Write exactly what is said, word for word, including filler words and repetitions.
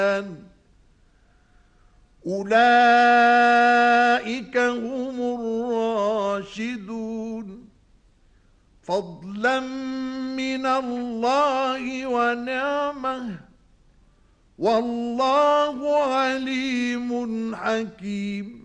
أولئك هم الراشدون فضلا من الله ونعمه والله عليم حكيم.